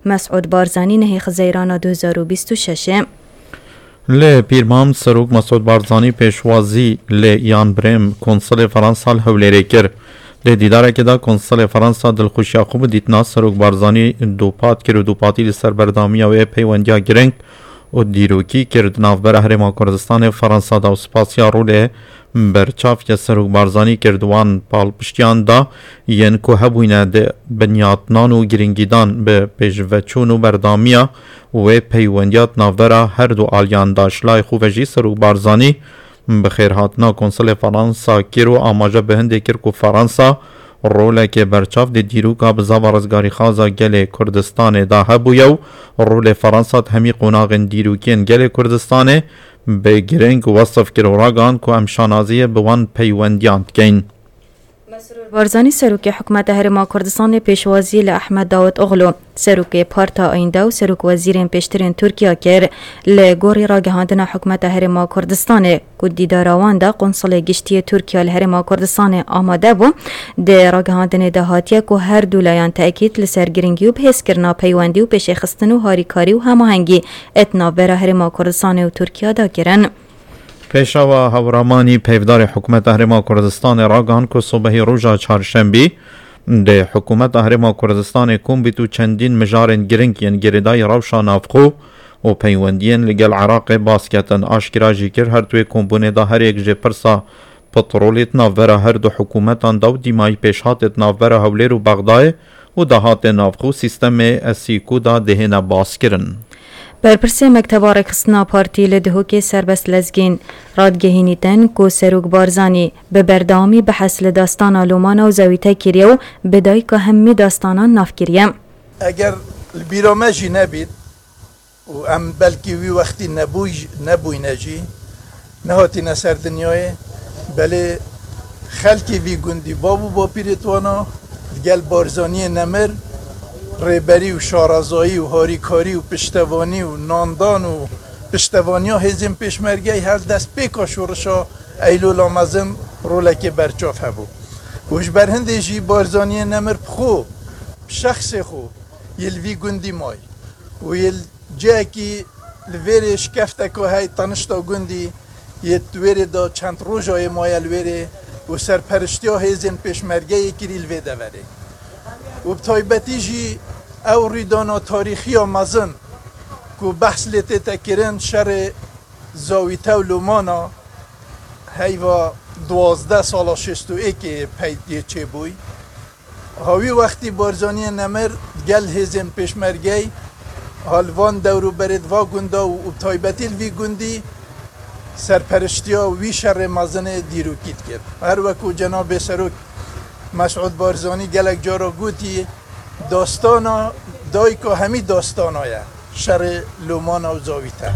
مسعود بارزانی نهی خزیران 2026 لی پیرمام سروک مسعود بارزانی پیشوازی لی یان بریم کنسول فرانسا هولری کر لی دیداره که دا کنسول فرانسا دلخوشی خوب دیتنا سروک بارزانی دوپات کرد و دوپاتی لسر بردامی و پیوندیا گرنگ و دیروکی کرد نافبر هرما کردستان فرانسا دا و سپاسیا روله برچاف یا سروک بارزانی کردوان پال پشتیان دا ین که هبوینه ده بنیاتنان و گرنگیدان به پیشوچون و بردامیا و پیوندیات نافبر هر دو آلیان داشلای خوبجی سروک بارزانی بخیرهاتنا کنسول فرانسا کرو آماجه به هنده کرد و فرانسا روله که برچاف ده دیروکا بزاو رزگاری خوازا گل کردستان دا هبویو رول فرانسا همی قناغن دیروکین گل کردستان به گرنگ وصف کرو راگان که امشانازی بوان پیوندیاند کین. مسرور بارزانی سروک حکومت هرما کردستان پیشوازی لأحمد داود اغلو سروک پارتا آینده و سروک وزیرین پیشترین ترکیه کر لگوری را گهاندن حکومت هرما کردستان که دیداراوان دا قنصل گشتی ترکیه لهرما کردستان آماده بو ده را گهاندن دهاتیه که هر دولایان تأکید لسرگرنگی و بحث کرنا پیوندی و پیش خستن و هاریکاری و هماهنگی اتنا برا هرما کردستان و ترکیه دا کرن. پیشوا هورامانی پیفدار حکومت هرما کردستان راگان که صبح روزا چهارشنبه ده حکومت هرما کردستان کوم بیتو چندین مجارن گرنگ ین گردای روشا نافخو و پیوندین لگل عراق باسکتن آشکرا جیکر هر توی کمبونه دا هر یک جه پرسا پترولیت نافورا هر دو حکومتان دو دیمای پیشهاتت نافورا هولیر و بغدای و دهات نافخو سیستم اسیکو دا دهن باسکرن. برپرسی مکتبا رکسنا پارتی لدهوک سربست لزگین رادگهینیتن کو سروک بارزانی به بردامی بحث لداستان لومانا و زویته کریو بدای که همی داستانان ناف کریم. اگر بیرامجی نبید و ام بلکی وی وقتی نبوی نجی نهاتی نسر دنیای بله خلکی وی گندی بابو با پیرتوانا گل بارزانی نمر ریبری و شارزایی و هاریکاری و پشتوانی و ناندان و پشتوانی ها هزیم پیشمرگی هر دست پیکا شورشا ایلو لامزم رولک برچاف هبو وش برهنده جی بارزانی نمر بخو شخص خو یلوی گندی مای و یل جاکی لویرش کفتکو های تنشتا گندی یه تویره دا چند روژای مای الویره و سرپرشتی ها هزیم پیشمرگی کری الوی دوره و بطایبتی جی او ریدانا تاریخی مزن که بحث لیتی تکرن شر زاویته و لومانا هیوا 12 سالا 61 پیدیه چه بوی هاوی وقتی بارزانی نمر گل هزین پیشمرگی حالوان دورو برد و گندا و بطایبتی الوی گندی سرپرشتی ها وی شر مزن دیروکید کرد هر وکو جناب سروک مسعود بارزانی گلک جارا گوتی داستانا دایی که همی داستانایه شر لومانا و زاویته.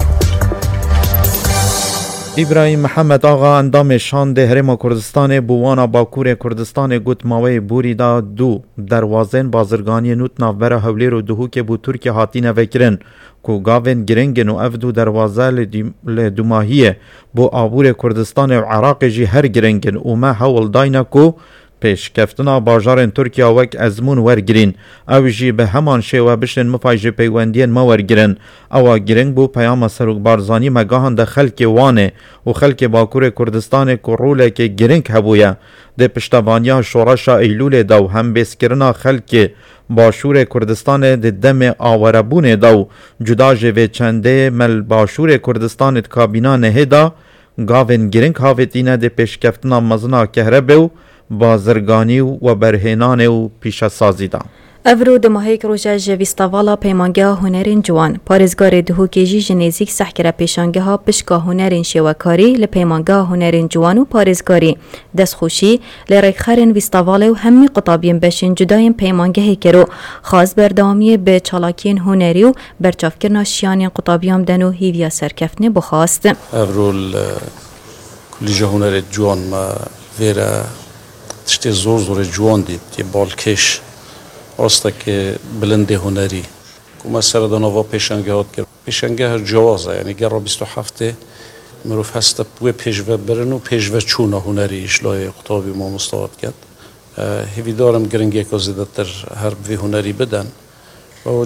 ابراهیم محمد آقا اندام شان ده هرما کردستان بوانا باکور کردستان گوت ماوی بوری دا دو دروازن بازرگانی نوت نافبر هولیر و دهو که بو ترکیه هاتین وکرن کو گاون گرنگن و افدو دروازه لدوماهیه بو آبور کردستان و عراق جی هر گرنگن و ما هول داینا کو پیش کفتنا باجارن ترکیه وک ازمون ورگرین او جی به همان شیوه بشن مفایج پیوندین ما ورگرن او گرنگ بو پیام سروک بارزانی مگاهن ده خلک وانه و خلک باکور کردستان کروله که گرنگ هبویه ده پشتوانیا شورشا ایلول دو هم بیسکرنا خلک باشور کردستان ده دم آوربون دو جدا جوه چنده مل باشور کردستان کابینا نهدا گاون گرنگ هاوتینه ده پیش کفتنا مزنا کهربه و بازرگانی و برهنان و پیش سازی دا. افرو دماهیک روژه جویستاوالا پیمانگه هنرین جوان پارزگار دهوکیجی جنیزیک سحکره پیشانگه ها پشکا هنرین شوکاری لپیمانگه هنرین جوان و پارزگاری دستخوشی لرکخرین ویستاوالا و همی قطابین بشین جداین پیمانگه کرو خاص بردامی به چالاکین هنری و برچافکرنا شیانین قطابیام دنو هیویا سرکفنه بخواست. افرو کلیجه هنرین جوان ما ویره تشتی زور جوان دید یه بالکش راسته که بلنده هنری که ما سردانوا پیشنگه هات کرد پیشنگه جوازه یعنی گر را 27 مروف هسته بوی پیشوه برن و پیشوه چونه هنری اشلای قطابی ما مستعد کرد هیوی دارم گرنگی که زیده تر هر بوی هنری بدن و وجه خوش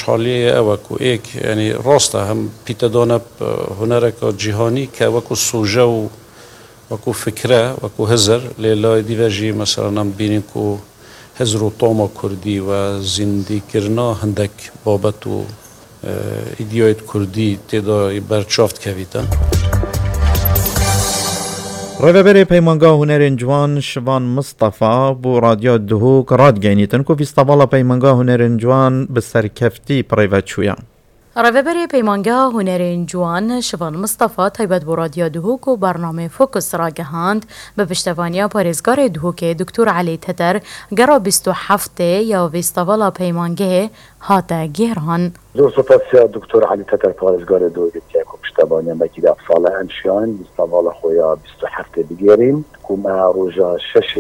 خوشحالی اوکو ایک یعنی راسته هم پیتدانه هنرک جهانی که وکو سوژه و وکو فکره وکو هزر لیلای دیوژی مثلا نم بینیم که هزر و طاما کردی و زندی کرنا هندک بابت و ایدیایت کردی تیدا برچافت کویتن. ڕێبەرێ پەیمانگا هونەرên جوان شوان مستەفا بۆ رادیۆ دهۆک ڕادگەینیتن کو فیستیڤاڵا پەیمانگا هونەرên جوان bi serkefتی پڕێڤە چوویە. ڕێبەرێ پەیمانگا هونەرên جوان شوان مستەفا تایبەت بۆ رادیۆ دهۆک و بەرنامەی فۆکس ڕاگەهاند بە پشتەوانیا پارێزگارê دهۆکê دکتور عەلی تەتەر گەڕا 27 یا فیستیڤاڵا پەیمانگê هاتە گێڕان. زۆر سوپاس دکتور عەلی تەتەر پارێزگارê دهۆکê کو پشتەوانیا مەکیدا ساڵە ئەمشیان فیستیڤاڵا خۆیان 27 بگێرین کوما ڕۆژە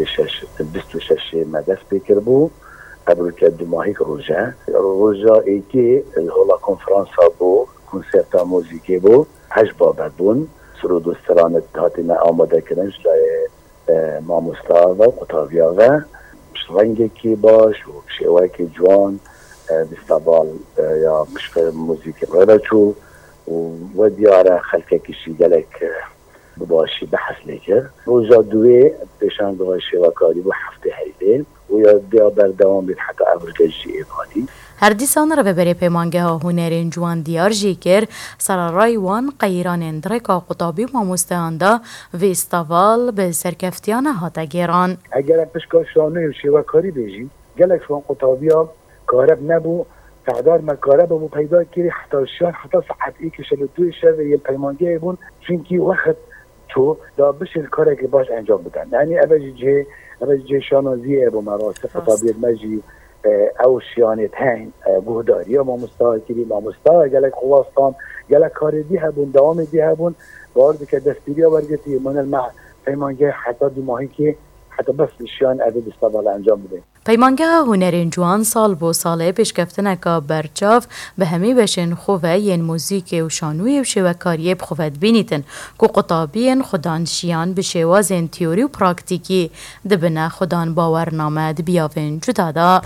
26 مەدەست پێکرد بوو قبل که دو ماهی روزا ایکی هلا کنفرانسا بو کنسرتا موزیکی بو 8 بابت بون سرود و سترانت هاتینا آماده کرنش لای ماموستا و قطاویا و رنگی کی باش و شیوه کی جوان بستبال یا مشکل موزیکی رادچو و دیاره خلقه کشی گلک باشی بحث لیکر روزا دوی پیشان دوی شیوه کاری بو هفته هیده و یا بیا بردوام بید حتی افرگجی ایبادی. هر دیسان ڕێبەرێ پەیمانگەها هونەرên جوان دیار جێ کرد سەرەڕای وان قەیرانên درێکا قوتابی و مامۆستایاندا فیستیڤال بە سەرکەفتیانە هاتە گێڕان. ئەگەر پشکا شانۆی و شێوەکاری بێژی gelek شوان قوتابیا کارب نبو تعداد ما کارب بو پیدا کردی حتی شان حتی ساعت ایک شل دو شب یه پیمانگی بون چونکی وقت تو دا بشه کاری که باش انجام بدن یعنی اوج شانازی بو مراسم قطابیت مجی او شیانت هین بوداری ما مستاکری ما مستا gelek خواستان gelek کاری دی هبون دوام دی هبون بارد که دستگیری ورگتی من المع پیمانگی حتی دو ماهی که حتی بس شیان عدد استفاده انجام بده. پەیمانگەها هونەرên جوان ساڵ بۆ ساڵێ پێشکەفتنەکە بەرچاو بە هەمی بەشێن خۆڤە یەن موزیکێ و شانوویە و شێوەکاریە بخۆڤەت بینیتن کو قوتابیên خودانشیان bi şêwazên تیۆری و پراکتیکی dibine xudan bawername di biyavên cuda da.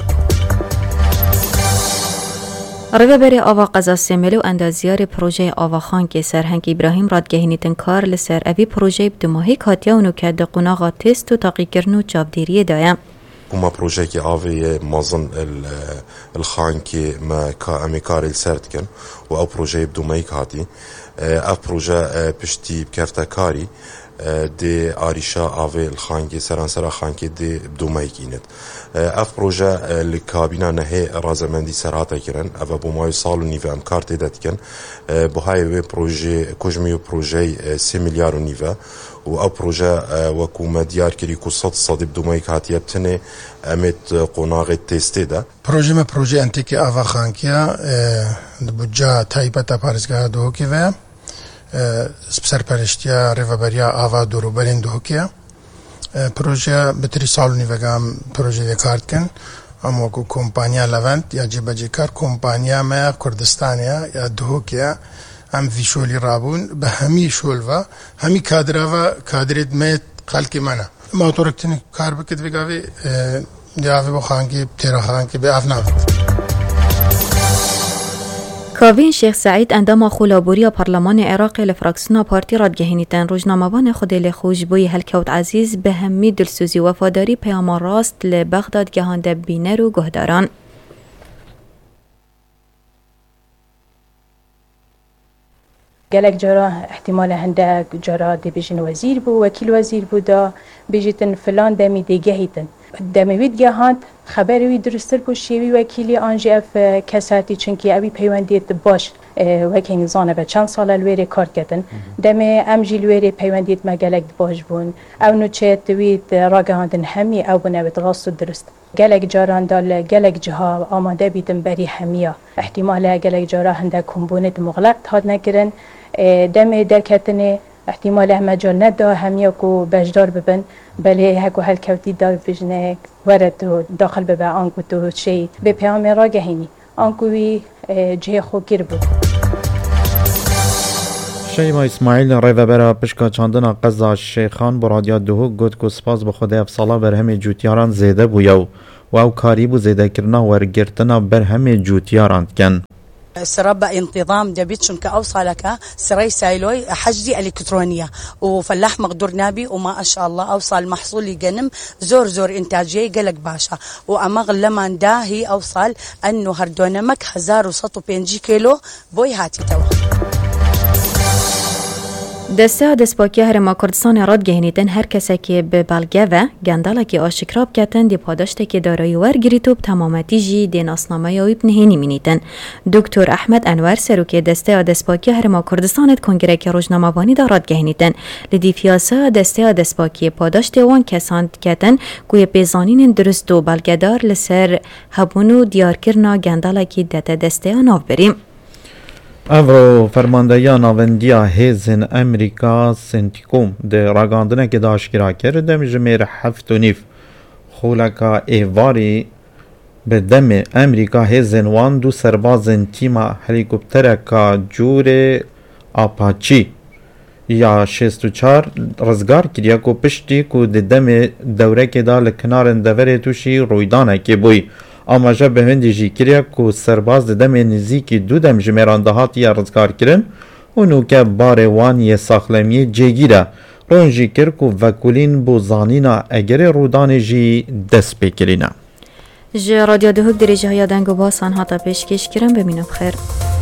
ڕێبەرێ ئاوا قەزا سێمێلە و ئەندازیارê پرۆژەیە ئاواخانکê سەرهەنگ ئیبراهیم ڕادگەهێنیتن کار لەسەر ئەvî پرۆژەی bi dimahîk hatiya nûke di qunaxa têst û taqîkirin û çavdêriyê de ye. كما بروجيكي آوي مازن الخانكي ما كامي كاري السرتكن و بروجي بدو مايك هاتي بروجا بشتي بكافتا كاري دي آريشا آوي الخانكي سرانسرا خانكي دي بدو مايك إينت بروجا الكابينة نهي رازمندي سراتا كرن بو مايو صالو نيفا ام كارتي داتكن بو هاي بروجي كوجميو بروجي 6 مليار نيفا و او پروژه وکو مدیار کری کو صد بدو مایک هاتیه بتنه امت قناغ تسته ده پروژه انتیکی آوا خانکیا بودجا تایبتا پارزگاه دهوکی و سرپرشتیا ریوبریا آوا دوروبرین دهوکیا پروژه بتری سالو نیوگام پروژه کارت کن ام وکو کمپانیا لونت یا جبجی کار کمپانیا ما کردستانیا یا دهوکیا ام ویشولی رابون به همی شولوا همی کادروا کادرید میت خلقی منه ما تورکتنی کار بکد بگاوی دیاوی با خانگی تیرا خانگی به افنافت کاوین شیخ سعید اندام خلابوری پارلمان عراق لفراکسیونا پارتی رادگهینیتن روزنامه‌وان خودی خوشبوی هلکوت عزیز به همی دلسوزی وفاداری پیام راست لبغداد گهانده بینر و گهداران. gelek jara ihtimal hende jara de bijin wazir bu vekil wazir bu da bijitin filan demi de gehitin demevit gehand xeber wî dirustir bu şêwî wekîlî an jî ev kesatî çunkî evî peywendiyê baş wekî zane be çend sal li wêrê kar ketin demê em jî li wêrê peywendiyê me gelek baş bûn ew nûçeyê wî ragihandin hemî ew bûn evê rast û dirust gelek caran da li gelek ciha amade bîtin berî hemiya ihtimale gelek cara hinde kombûnê di muxlaq hat nekirin demê derketinê ihtimale mecal neda hemiya ku bejdar bibin belê heko helkevtî da bijne were tu daxil bibe an ku tu şey bê peyamê ragehînî an ku wî cihê xwe kir bû. شیما اسماعیل ڕێبەرە پشکا چاندنا قەزا شێخان بۆ رادیۆ دهۆک گوت ku spas bi Xwedê ev sala berhemê cûtyaran zêde bûye و و او کاری بو زیده کرنا ورگرتنا برهم جوتیاران کن. سربا انتظام دبيتشن كأوصلك سري سايلوي حجدي الكترونيه وفلاح مقدور نابي وما شاء الله اوصل محصولي جنم زور انتاجيه قلق باشا وامغ لما دا هي اوصل انه هردونمك 1005 كيلو بوي هاتي تو دسته دسپاکی هرما کردستان راد گهنیتن هر کسی که به بلگه و گندالا که آشکراب کتن دی پاداشته که دارای ورگریتوب تمامتی جی دی ناسنامه یایب نهینی مینیتن. دکتر احمد انور سروک دسته دسپاکی هرما کردستانت کنگره که روزنامه‌بانی دا راد گهنیتن لدی فیاسه دسته دسپاکی پاداشته وان کسان کتن کوی پیزانین درست و بلگدار لسر هبونو دیارکرنا گندالا که دسته ناو بریم. او فرماندهیا ناوندیا هیزن امریکا سنتیکوم ده راگاندنه که داشکرا کرده مجمیر 7.5 خولکا ایواری به دم امریکا هیزن وان دو سربازن تیما هلیکوپترکا جور آپاچی یا 64 رزگار کریا کو پشتی کو ده دم دوره که دا لکنارن دوره توشی رویدانه که بوی اما جا به هندی جی کریا کو سرباز دم نزیکی دو دم جمیران دهات یا رزگار کرن و نوکه باروان یه ساخلمی جگیره رون جی کر کو وکولین بو زانینا اگر رودان جی دست بکرینه. رادیو دهوک دریجه های دنگ و باسان هاتا پیشکش کرن ببینم خیر.